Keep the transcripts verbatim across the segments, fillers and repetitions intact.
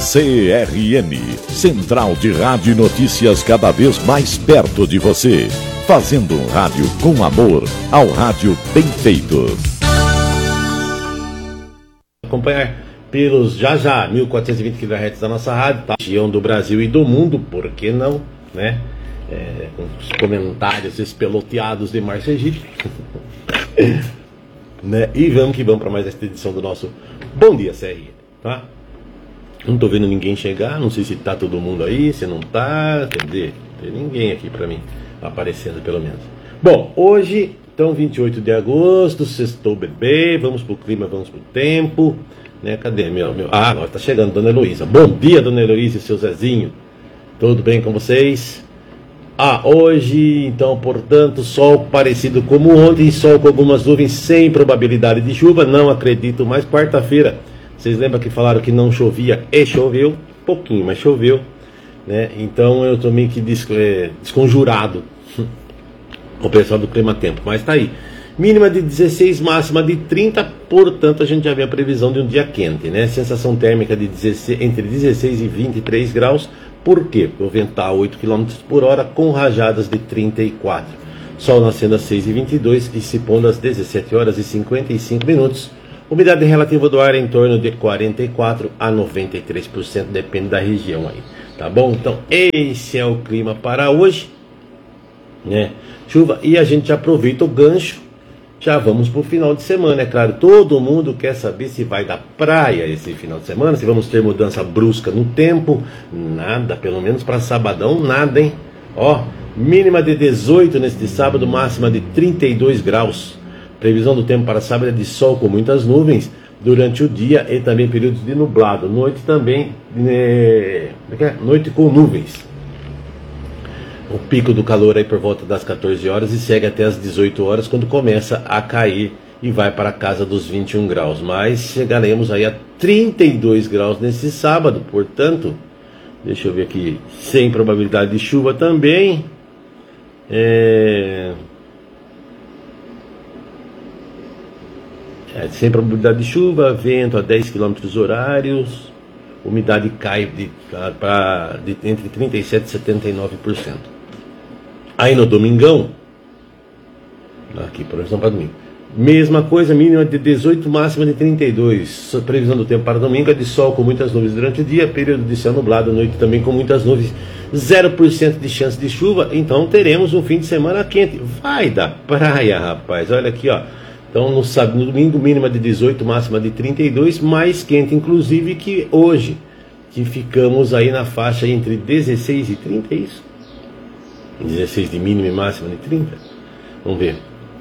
C R N, Central de Rádio e Notícias, cada vez mais perto de você. Fazendo um rádio com amor ao rádio bem feito. Acompanhar pelos já já mil quatrocentos e vinte quilohertz da nossa rádio, tá? Região do Brasil e do mundo, por que não, né? É, com os comentários espeloteados de Márcio Egípcio. Né? E vamos que vamos para mais esta edição do nosso Bom Dia C R N, tá? Não tô vendo ninguém chegar, não sei se tá todo mundo aí, se não tá, quer dizer, não tem ninguém aqui para mim aparecendo pelo menos. Bom, hoje, então, vinte e oito de agosto, sextou bebê, vamos pro clima, vamos pro tempo, né? Cadê meu, meu? Ah, agora tá chegando, Dona Heloísa. Bom dia, Dona Heloísa e seu Zezinho. Tudo bem com vocês? Ah, hoje, então, portanto, sol parecido como ontem, sol com algumas nuvens sem probabilidade de chuva, não acredito mais. Quarta-feira, vocês lembram que falaram que não chovia e choveu? Pouquinho, mas choveu, né? Então eu tô meio que desconjurado o pessoal do Clima Tempo, mas tá aí. Mínima de dezesseis, máxima de trinta, portanto a gente já vê a previsão de um dia quente, né? Sensação térmica de dezesseis, entre dezesseis e vinte e três graus. Por quê? Porque o vento está a oito quilômetros por hora com rajadas de trinta e quatro. Sol nascendo às seis e vinte e dois e se pondo às dezessete horas e cinquenta e cinco minutos. Umidade relativa do ar em torno de quarenta e quatro a noventa e três por cento, depende da região aí. Tá bom? Então esse é o clima para hoje, né? Chuva, e a gente aproveita o gancho. Já vamos para o final de semana, é claro, todo mundo quer saber se vai dar praia esse final de semana, se vamos ter mudança brusca no tempo. Nada, pelo menos para sabadão, nada, hein? Ó, mínima de dezoito neste sábado, máxima de trinta e dois graus. Previsão do tempo para sábado é de sol com muitas nuvens durante o dia e também períodos de nublado. Noite também, é... noite com nuvens. O pico do calor aí por volta das quatorze horas e segue até as dezoito horas, quando começa a cair e vai para a casa dos vinte e um graus. Mas chegaremos aí a trinta e dois graus nesse sábado, portanto, deixa eu ver aqui, sem probabilidade de chuva também. É... É, sem probabilidade de chuva, vento a dez quilômetros horários, umidade cai de, pra, de, entre trinta e sete e setenta e nove por cento. Aí no domingão, aqui, previsão para domingo, mesma coisa, mínima de dezoito, máxima de trinta e dois. Previsão do tempo para domingo é de sol com muitas nuvens durante o dia, período de céu nublado, noite também com muitas nuvens, zero por cento de chance de chuva. Então teremos um fim de semana quente. Vai da praia, rapaz, olha aqui, ó. Então no, sábado, no domingo, mínima de dezoito, máxima de trinta e dois, mais quente inclusive que hoje, que ficamos aí na faixa entre dezesseis e trinta, é isso? dezesseis de mínima e máxima de trinta. Vamos ver.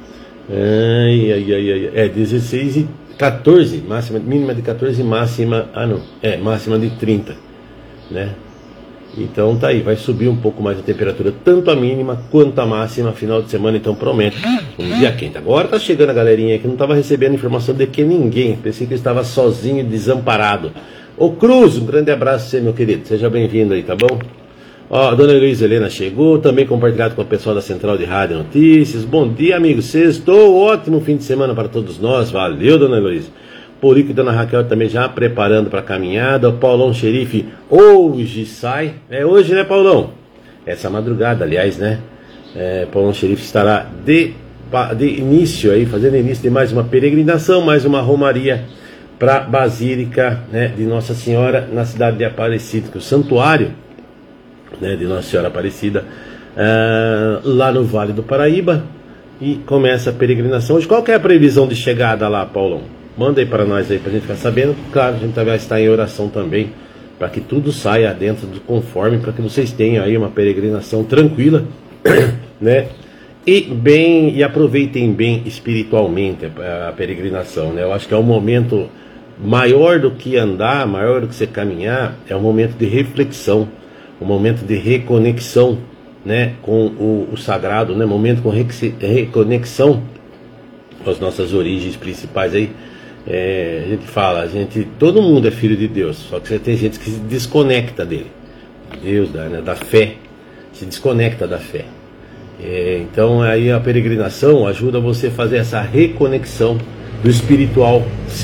Ai, ai, ai, ai. É dezesseis e quatorze, máxima, mínima de quatorze, máxima, ah não, é, máxima de trinta, né? Então tá aí, vai subir um pouco mais a temperatura, tanto a mínima quanto a máxima, final de semana, então promete um dia quente. Agora tá chegando a galerinha que não tava recebendo informação de que ninguém, pensei que estava sozinho, desamparado. Ô Cruz, um grande abraço pra você, meu querido, seja bem-vindo aí, tá bom? Ó, a Dona Luiz Helena chegou, também compartilhado com o pessoal da Central de Rádio e Notícias. Bom dia, amigos, sextou, ótimo fim de semana para todos nós, valeu, Dona Luiz. Porico e Dona Raquel também já preparando para a caminhada. O Paulão Xerife hoje sai, é hoje, né, Paulão? Essa madrugada, aliás, né? É, Paulão Xerife estará de, de início aí, fazendo início de mais uma peregrinação, mais uma romaria para a Basílica, né, de Nossa Senhora na cidade de Aparecida, que o santuário, né, de Nossa Senhora Aparecida, uh, lá no Vale do Paraíba, e começa a peregrinação. Hoje, qual que é a previsão de chegada lá, Paulão? Manda aí para nós aí, para a gente ficar sabendo. Claro, a gente vai estar em oração também, para que tudo saia dentro do conforme, para que vocês tenham aí uma peregrinação tranquila, né, e bem, e aproveitem bem espiritualmente a, a peregrinação, né? Eu acho que é um momento maior do que andar, maior do que você caminhar, é um momento de reflexão, um momento de reconexão, né, com o, o sagrado, né, momento com reconexão com as nossas origens principais aí. É, a gente fala, a gente, todo mundo é filho de Deus, só que tem gente que se desconecta dele, Deus, da, né, da fé, se desconecta da fé. É, então aí a peregrinação ajuda você a fazer essa reconexão do espiritual seu,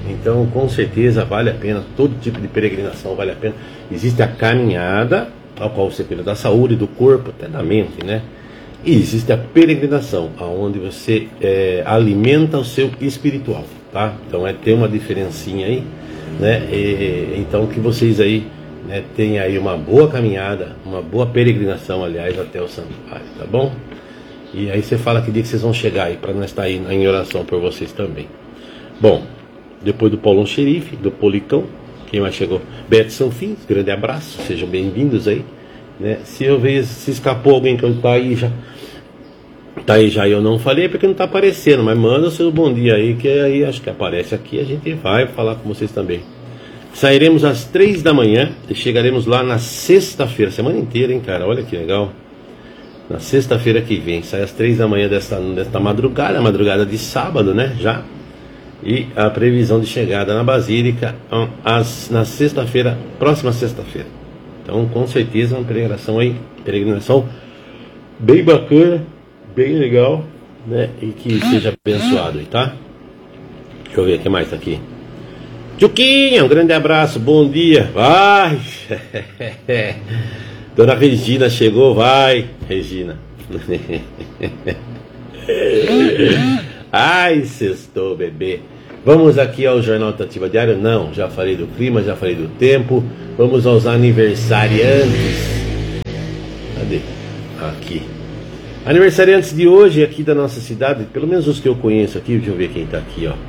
Então, com certeza, vale a pena, todo tipo de peregrinação vale a pena. Existe a caminhada, ao qual você cuida da saúde, do corpo, até da mente, né? E existe a peregrinação, onde você é, alimenta o seu espiritual, tá? Então, é ter uma diferencinha aí, né? E, então, que vocês aí, né, tenham aí uma boa caminhada, uma boa peregrinação, aliás, até o santuário, tá bom? E aí você fala que dia que vocês vão chegar aí, para nós estar aí em oração por vocês também. Bom, depois do Paulão Xerife, do Policão, quem mais chegou? Beto Sanfins, grande abraço, sejam bem-vindos aí, né? Se eu ver, se escapou alguém que tá aí já, tá aí já, eu não falei porque não tá aparecendo, mas manda o seu bom dia aí, que aí acho que aparece aqui, a gente vai falar com vocês também. Sairemos às três da manhã e chegaremos lá na sexta-feira, semana inteira, hein, cara, olha que legal. Na sexta-feira que vem, sai às três da manhã desta, desta madrugada, madrugada de sábado, né, já. E a previsão de chegada na Basílica as, na sexta-feira, próxima sexta-feira. Então, com certeza, uma peregrinação aí, peregrinação bem bacana, bem legal, né? E que seja abençoado aí, tá? Deixa eu ver o que mais tá aqui. Tchuquinha, um grande abraço, bom dia. Vai! Dona Regina chegou, vai, Regina. Ai, sextou, bebê. Vamos aqui ao Jornal Alternativa Diário? Não, já falei do clima, já falei do tempo. Vamos aos aniversariantes. Cadê? Aqui. Aniversariantes de hoje aqui da nossa cidade, pelo menos os que eu conheço aqui, deixa eu ver quem tá aqui, ó.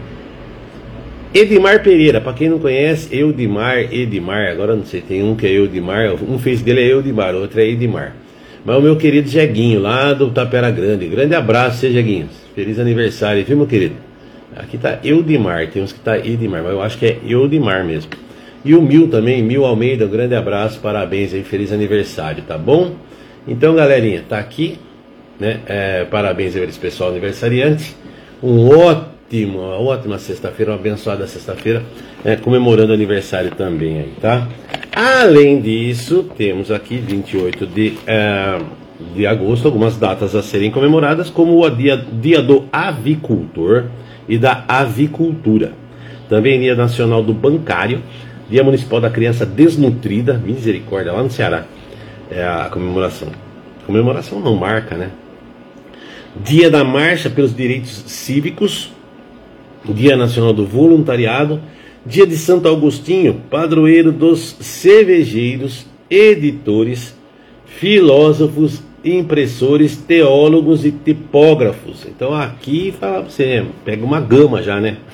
Edmar Pereira, para quem não conhece, Eudimar, Edmar, agora não sei, tem um que é Eudimar, um fez dele é Eudimar, outro é Edmar. Mas o meu querido Jeguinho, lá do Tapera Grande, grande abraço, seu Jeguinho, feliz aniversário, viu, meu querido? Aqui tá Eudimar, tem uns que tá Edmar, mas eu acho que é Eudimar mesmo. E o Mil também, Mil Almeida, um grande abraço, parabéns aí, feliz aniversário, tá bom? Então, galerinha, tá aqui, né, é, parabéns aí para esse pessoal aniversariante, um ótimo Uma ótima sexta-feira, uma abençoada sexta-feira, né, comemorando aniversário também aí, tá? Além disso, temos aqui vinte e oito de, uh, de agosto, algumas datas a serem comemoradas, como o dia, dia do Avicultor e da Avicultura. Também Dia Nacional do Bancário, Dia Municipal da Criança Desnutrida, misericórdia, lá no Ceará, é a comemoração. Comemoração não marca, né? Dia da Marcha pelos Direitos Cívicos, Dia Nacional do Voluntariado, Dia de Santo Agostinho, padroeiro dos cervejeiros, editores, filósofos, impressores, teólogos e tipógrafos. Então aqui fala pra você, pega uma gama já, né?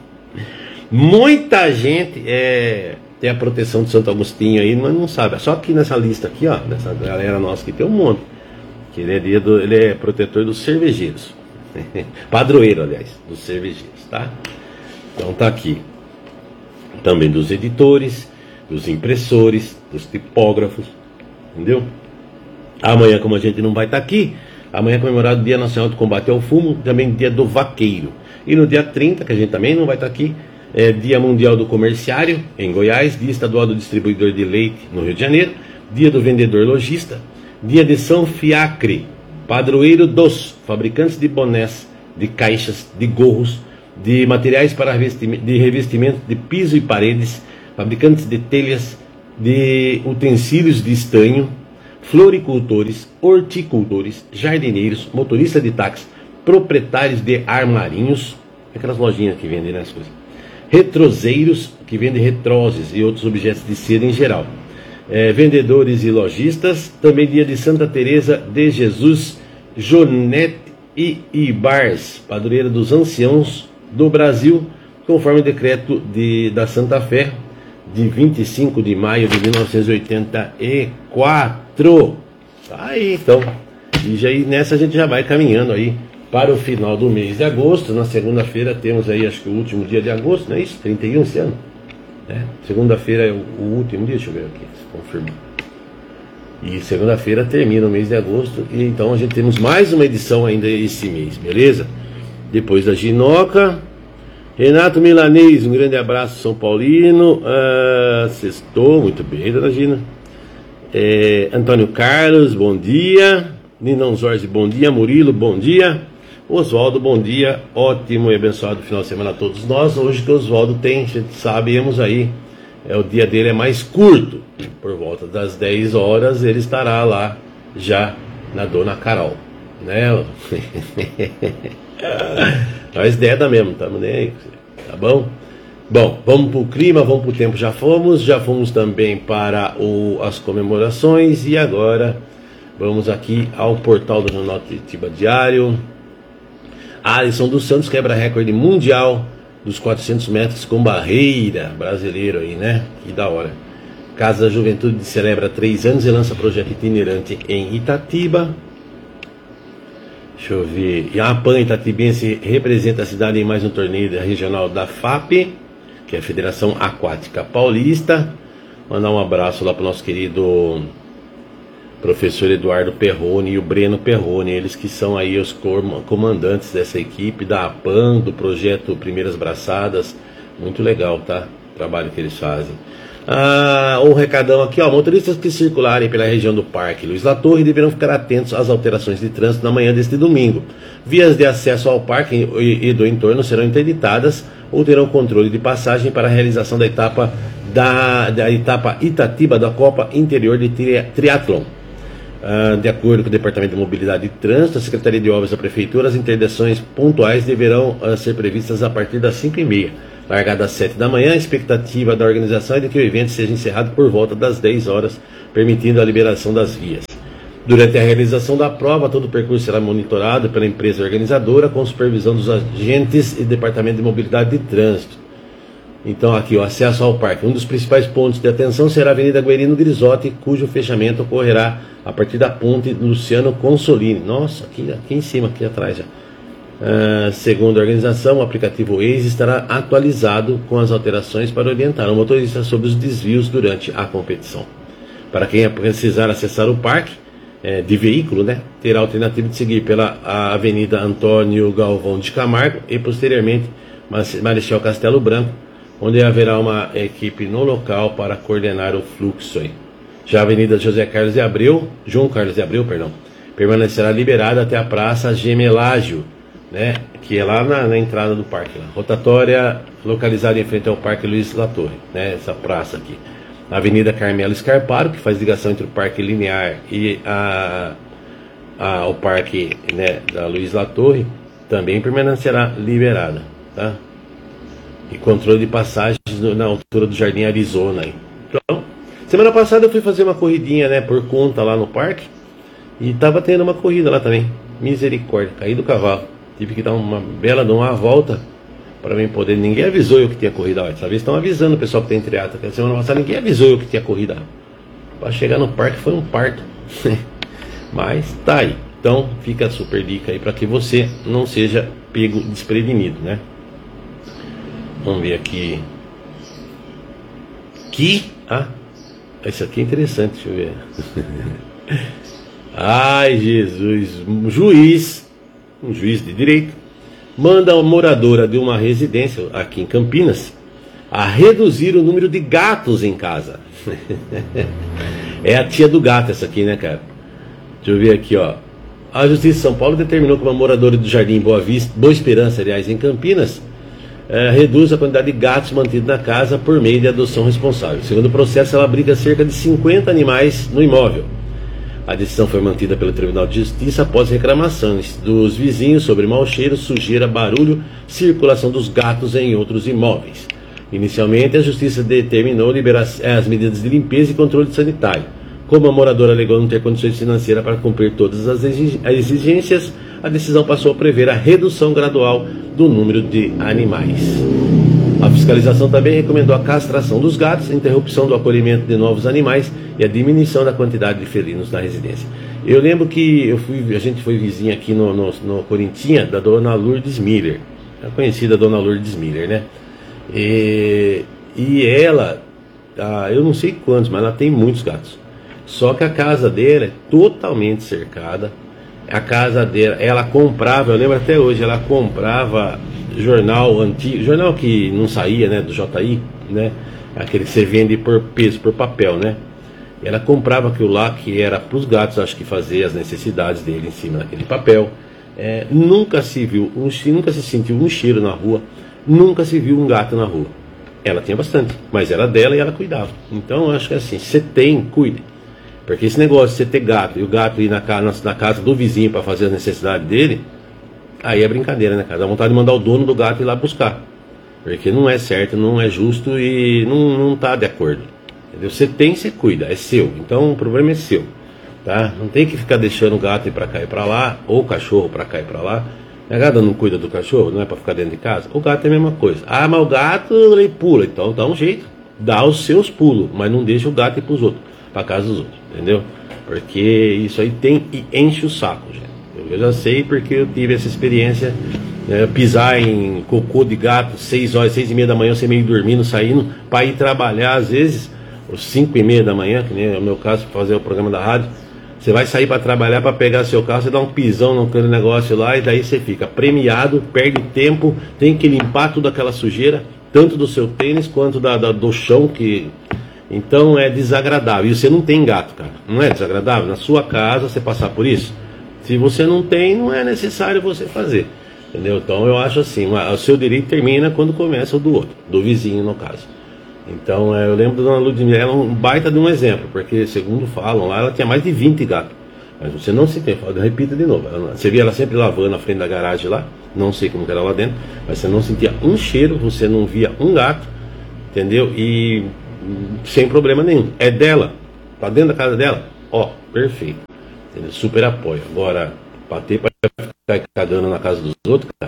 Muita gente é, tem a proteção de Santo Agostinho aí, mas não sabe. Só aqui nessa lista aqui, ó, dessa galera nossa aqui tem um monte. Que ele é, dia do, ele é protetor dos cervejeiros. Padroeiro, aliás, dos cervejeiros, tá? Então tá aqui. Também dos editores, dos impressores, dos tipógrafos, entendeu? Amanhã, como a gente não vai estar aqui, amanhã é comemorado o Dia Nacional do Combate ao Fumo, também Dia do Vaqueiro. E no dia trinta, que a gente também não vai estar aqui, é Dia Mundial do Comerciário, em Goiás, Dia Estadual do Distribuidor de Leite, no Rio de Janeiro, Dia do Vendedor Lojista, Dia de São Fiacre, padroeiro dos fabricantes de bonés, de caixas, de gorros, de materiais para revestimento, de revestimento de piso e paredes, fabricantes de telhas, de utensílios de estanho, floricultores, horticultores, jardineiros, motoristas de táxi, proprietários de armarinhos, aquelas lojinhas que vendem, né, as coisas, retroseiros, que vendem retroses e outros objetos de seda em geral. É, vendedores e lojistas, também dia de Santa Teresa de Jesus Jonete e Ibars, padroeira dos anciãos do Brasil, conforme o decreto de, da Santa Fé de vinte e cinco de maio de mil novecentos e oitenta e quatro. Tá aí, então. E já, nessa a gente já vai caminhando aí para o final do mês de agosto. Na segunda-feira temos aí, acho que o último dia de agosto, não é isso? trinta e um esse ano. É, segunda-feira é o, o último dia, deixa eu ver aqui, confirma. E segunda-feira termina o mês de agosto. E então a gente temos mais uma edição ainda esse mês, beleza? Depois da Ginoca, Renato Milanês, um grande abraço, São Paulino. uh, Sextou, muito bem, dona Gina. é, Antônio Carlos, bom dia. Ninão Zorzi, bom dia. Murilo, bom dia. Oswaldo, bom dia, ótimo e abençoado final de semana a todos nós. Hoje que o Oswaldo tem, sabemos aí, é, o dia dele é mais curto, por volta das dez horas ele estará lá já na Dona Carol, né? Nós deda mesmo, estamos nem aí, tá bom? Bom, vamos para o clima, vamos para o tempo, já fomos, já fomos também para o, as comemorações e agora vamos aqui ao portal do Jornal Curitiba Diário. Alisson dos Santos quebra recorde mundial dos quatrocentos metros com barreira, brasileiro aí, né? Que da hora. Casa da Juventude celebra três anos e lança projeto itinerante em Itatiba. Deixa eu ver. E a PAN Itatibense representa a cidade em mais um torneio regional da F A P, que é a Federação Aquática Paulista. Mandar um abraço lá para o nosso querido professor Eduardo Perrone e o Breno Perrone, eles que são aí os comandantes dessa equipe da APAN, do projeto Primeiras Braçadas. Muito legal, tá? O trabalho que eles fazem. Ah, um recadão aqui, ó. Motoristas que circularem pela região do Parque Luiz Latorre deverão ficar atentos às alterações de trânsito na manhã deste domingo. Vias de acesso ao parque e do entorno serão interditadas ou terão controle de passagem para a realização da etapa da, da etapa Itatiba da Copa Interior de Triatlon. Uh, de acordo com o Departamento de Mobilidade e Trânsito, a Secretaria de Obras da Prefeitura, as interdições pontuais deverão uh, ser previstas a partir das cinco e meia. Largada às sete da manhã, a expectativa da organização é de que o evento seja encerrado por volta das dez horas, permitindo a liberação das vias. Durante a realização da prova, todo o percurso será monitorado pela empresa organizadora, com supervisão dos agentes e Departamento de Mobilidade e Trânsito. Então aqui o acesso ao parque. Um dos principais pontos de atenção será a Avenida Guerino Grisotti, cujo fechamento ocorrerá a partir da ponte Luciano Consolini. Nossa, aqui, aqui em cima, aqui atrás já. Uh, segundo a organização, o aplicativo Waze estará atualizado com as alterações para orientar o motorista sobre os desvios durante a competição. Para quem precisar acessar o parque é, de veículo, né, terá a alternativa de seguir pela a Avenida Antônio Galvão de Camargo e posteriormente Marechal Castelo Branco, onde haverá uma equipe no local para coordenar o fluxo aí. Já a Avenida José Carlos de Abreu, João Carlos de Abreu, perdão, permanecerá liberada até a Praça Gemelágio, né, que é lá na, na entrada do parque. Lá. Rotatória localizada em frente ao Parque Luiz Latorre, né, essa praça aqui. A Avenida Carmelo Scarparo, que faz ligação entre o Parque Linear e a, a, o Parque, né, da Luiz Latorre, também permanecerá liberada, tá? E controle de passagens na altura do Jardim Arizona. Aí. Então, semana passada eu fui fazer uma corridinha, né, por conta lá no parque. E tava tendo uma corrida lá também. Misericórdia, caí do cavalo. Tive que dar uma bela de uma volta para mim poder. Ninguém avisou eu que tinha corrida. Dessa vez estão avisando o pessoal que tem triatlo. Que semana passada ninguém avisou eu que tinha corrida. Para chegar no parque foi um parto. Mas tá aí. Então fica a super dica aí para que você não seja pego desprevenido, né? Vamos ver aqui. Que? Ah, isso aqui é interessante, deixa eu ver. Ai, Jesus. Um juiz, um juiz de direito, manda a moradora de uma residência aqui em Campinas a reduzir o número de gatos em casa. É a tia do gato essa aqui, né, cara? Deixa eu ver aqui, ó. A Justiça de São Paulo determinou que uma moradora do Jardim Boa Vista, Boa Esperança, aliás, em Campinas, É, reduz a quantidade de gatos mantidos na casa por meio de adoção responsável. Segundo o processo, ela abriga cerca de cinquenta animais no imóvel. A decisão foi mantida pelo Tribunal de Justiça após reclamações dos vizinhos sobre mau cheiro, sujeira, barulho, circulação dos gatos em outros imóveis. Inicialmente, a Justiça determinou liberar as medidas de limpeza e controle sanitário. Como a moradora alegou não ter condições financeiras para cumprir todas as exigências, a decisão passou a prever a redução gradual do número de animais. A fiscalização também recomendou a castração dos gatos, a interrupção do acolhimento de novos animais e a diminuição da quantidade de felinos na residência. Eu lembro que eu fui, a gente foi vizinha aqui no, no, no Corintinha da dona Lourdes Miller, a conhecida dona Lourdes Miller, né? E, e ela, ah, eu não sei quantos, mas ela tem muitos gatos. Só que a casa dela é totalmente cercada. A casa dela, ela comprava, eu lembro até hoje, ela comprava jornal antigo, jornal que não saía, né, do J I, né, aquele que você vende por peso, por papel, né. Ela comprava aquilo lá que era para os gatos, acho que fazer as necessidades dele em cima daquele papel. É, nunca se viu, um, nunca se sentiu um cheiro na rua, nunca se viu um gato na rua. Ela tinha bastante, mas era dela e ela cuidava. Então eu acho que assim, você tem, cuide. Porque esse negócio de você ter gato e o gato ir na, na, na casa do vizinho para fazer as necessidades dele, aí é brincadeira, né, cara? Dá vontade de mandar o dono do gato ir lá buscar. Porque não é certo, não é justo e não, não tá de acordo. Entendeu? Você tem, você cuida, é seu. Então o problema é seu. Tá? Não tem que ficar deixando o gato ir para cá e para lá, ou o cachorro para cá e para lá. A gata não cuida do cachorro, não é para ficar dentro de casa? O gato é a mesma coisa. Ah, mas o gato ele pula, então dá um jeito. Dá os seus pulos, mas não deixa o gato ir para os outros, para casa dos outros, entendeu? Porque isso aí tem e enche o saco, gente. Eu já sei porque eu tive essa experiência, né, pisar em cocô de gato, seis horas, seis e meia da manhã, você meio dormindo, saindo, para ir trabalhar, às vezes, às cinco e meia da manhã, que nem é o meu caso, para fazer o programa da rádio. Você vai sair para trabalhar, para pegar seu carro, você dá um pisão naquele negócio lá e daí você fica premiado, perde tempo, tem que limpar toda aquela sujeira, tanto do seu tênis quanto da, da, do chão, que então é desagradável. E você não tem gato, cara, não é desagradável? Na sua casa você passar por isso? Se você não tem, não é necessário você fazer, entendeu? Então eu acho assim, o seu direito termina quando começa o do outro, do vizinho no caso. Então, eu lembro da dona Ludmilla, ela é um baita de um exemplo, porque, segundo falam lá, ela tinha mais de vinte gatos. Mas você não se tem, eu repito de novo, você via ela sempre lavando na frente da garagem lá, não sei como que era lá dentro, mas você não sentia um cheiro, você não via um gato, entendeu? E sem problema nenhum. É dela, tá dentro da casa dela, ó, perfeito, entendeu? Super apoio. Agora, bater para ficar cagando na casa dos outros, cara,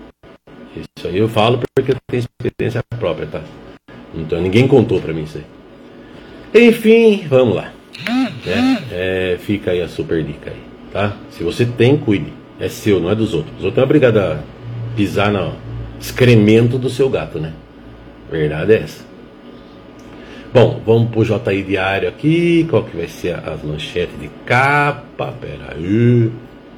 isso aí eu falo porque eu tenho experiência própria, tá? Então ninguém contou pra mim isso aí. Enfim, vamos lá. É, é, fica aí a super dica aí, tá? Se você tem, cuide. É seu, não é dos outros. Os outros não é obrigado a pisar no excremento do seu gato, né? Verdade é essa. Bom, vamos pro J I Diário aqui. Qual que vai ser as manchetes de capa? Pera aí.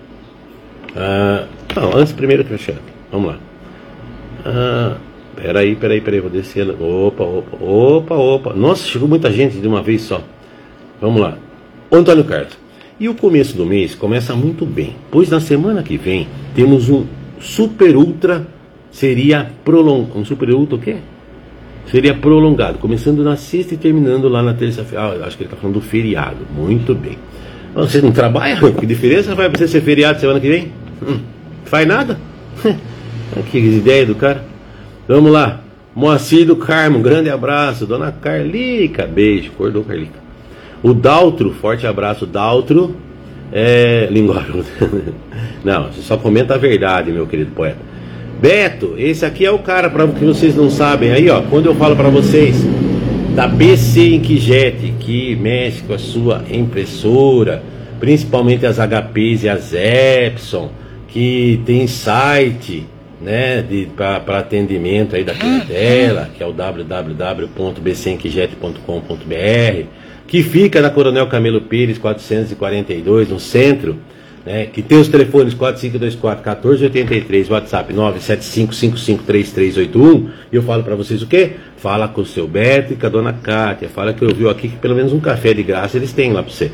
Ah, não, antes primeiro que eu chego. Vamos lá. Ah... Peraí, peraí, peraí, vou descer. Opa, opa, opa, opa. Nossa, chegou muita gente de uma vez só. Vamos lá. Antônio Carlos. E o começo do mês começa muito bem, pois na semana que vem temos um super ultra, seria prolongado. Um super ultra o quê? Seria prolongado, começando na sexta e terminando lá na terça-feira. Ah, acho que ele está falando do feriado. Muito bem. Você não trabalha? Que diferença vai você ser feriado semana que vem? Hum, faz nada? Que ideia do cara. Vamos lá, Moacir do Carmo, grande abraço. Dona Carlica, beijo, acordou Carlica. O Daltro, forte abraço, Daltro. É, linguagem. Não, você só comenta a verdade, meu querido poeta. Beto, esse aqui é o cara, para que vocês não sabem aí, ó. Quando eu falo para vocês da B C Inkjet, que mexe com a sua impressora, principalmente as H Ps e as Epson, que tem site, né, para atendimento aí da clientela, que é o w w w ponto b c inkjet ponto com ponto b r, que fica na Coronel Camelo Pires quatrocentos e quarenta e dois, no centro, né, que tem os telefones quatro cinco dois quatro, um quatro oito três, WhatsApp nove sete cinco cinco cinco três três oito um, e eu falo para vocês o quê? Fala com o seu Beto e com a dona Kátia, fala que eu vi aqui que pelo menos um café de graça eles têm lá para você.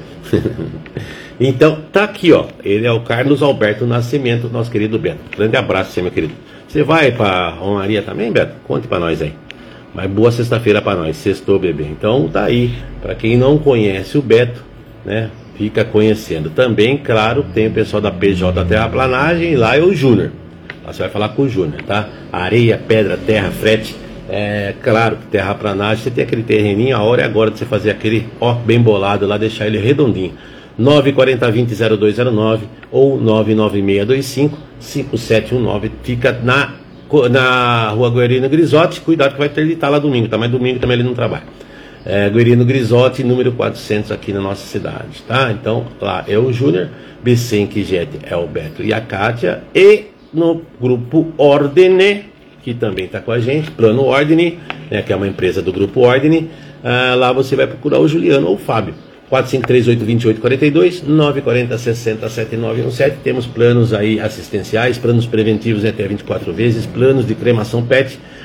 Então, tá aqui, ó. Ele é o Carlos Alberto Nascimento, nosso querido Beto. Grande abraço, você, meu querido. Você vai pra Romaria também, Beto? Conte pra nós aí. Mas boa sexta-feira pra nós, sextou, bebê. Então, tá aí. Pra quem não conhece o Beto, né, fica conhecendo. Também, claro, tem o pessoal da P J Terraplanagem, e lá é o Júnior. Lá você vai falar com o Júnior, tá? Areia, pedra, terra, frete. É claro que terraplanagem, você tem aquele terreninho, a hora é agora de você fazer aquele, ó, bem bolado lá, deixar ele redondinho. nove quatro zero dois zero zero dois zero nove ou nove nove seis dois cinco cinco sete um nove. Fica na, na Rua Guerino Grisotti. Cuidado que vai ter de estar lá domingo, tá? Mas domingo também ele não trabalha. É, Guerino Grisotti, número quatrocentos aqui na nossa cidade, tá? Então lá é o Júnior, B C Inkjet é o Beto e a Kátia, e no grupo Ordine, que também está com a gente, Plano Ordine, né, que é uma empresa do grupo Ordine. Ah, lá você vai procurar o Juliano ou o Fábio. quatro cinco três oito dois oito quatro dois, nove quatro zero seis zero sete nove um sete. Temos planos aí assistenciais, planos preventivos até vinte e quatro vezes, planos de cremação pet,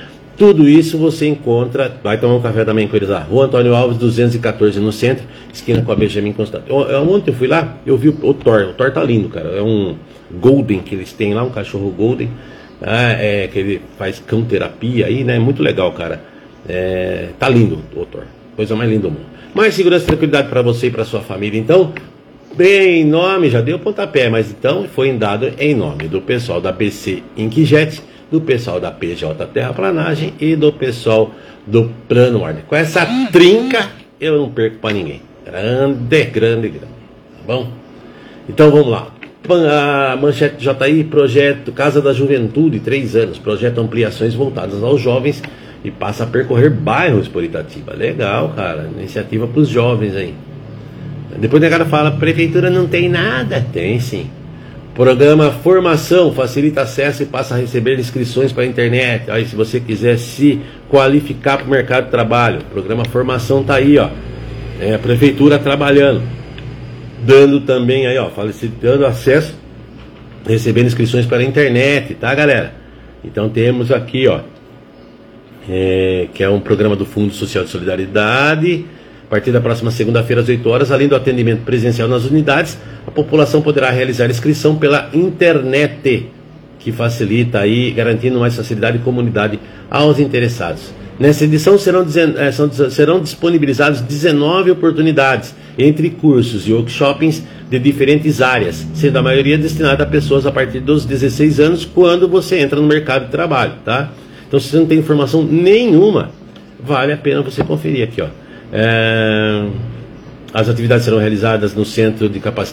tudo isso você encontra, vai tomar um café também com eles lá, Rua Antônio Alves duzentos e quatorze no centro, esquina com a Benjamin Constant. Ontem eu fui lá, eu vi o, o Thor, o Thor tá lindo, cara, é um Golden que eles têm lá, um cachorro Golden, ah, é, que ele faz cão terapia aí, né, muito legal, cara, é, tá lindo o Thor, coisa mais linda do mundo. Mais segurança e tranquilidade para você e para sua família, então, bem, em nome, já deu pontapé, mas então foi dado em nome do pessoal da B C Inkjet, do pessoal da P J Terraplanagem e do pessoal do Plano Ordem. Com essa trinca, eu não perco para ninguém. Grande, grande, grande. Tá bom? Então vamos lá. A manchete J I, projeto Casa da Juventude, três anos. Projeto ampliações voltadas aos jovens e passa a percorrer bairros por Itatiba. Legal, cara. Iniciativa para os jovens aí. Depois o cara fala, prefeitura não tem nada. Tem sim. Programa Formação, facilita acesso e passa a receber inscrições para a internet. Aí se você quiser se qualificar para o mercado de trabalho, programa Formação tá aí, ó. É, a prefeitura trabalhando, dando também aí, ó, facilitando acesso, recebendo inscrições para a internet, tá, galera? Então temos aqui, ó, é, que é um programa do Fundo Social de Solidariedade. A partir da próxima segunda-feira às oito horas, além do atendimento presencial nas unidades, a população poderá realizar inscrição pela internet, que facilita aí, garantindo mais facilidade e comunidade aos interessados. Nessa edição serão, serão disponibilizadas dezenove oportunidades entre cursos e workshops de diferentes áreas, sendo a maioria destinada a pessoas a partir dos dezesseis anos, quando você entra no mercado de trabalho, tá? Então, se você não tem informação nenhuma, vale a pena você conferir aqui, ó. É, as atividades serão realizadas no Centro de Capacitação